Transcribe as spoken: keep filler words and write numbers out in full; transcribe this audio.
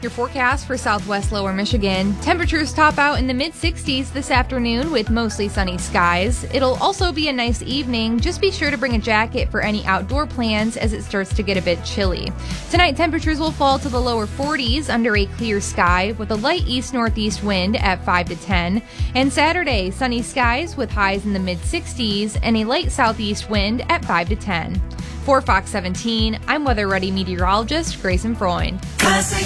Your forecast for southwest lower Michigan. Temperatures top out in the mid sixties this afternoon with mostly sunny skies. It'll also be a nice evening. Just be sure to bring a jacket for any outdoor plans as it starts to get a bit chilly. Tonight, temperatures will fall to the lower forties under a clear sky with a light east-northeast wind at five to ten. And Saturday, sunny skies with highs in the mid sixties and a light southeast wind at five to ten. For Fox seventeen, I'm weather-ready meteorologist Grayson Freund. Classic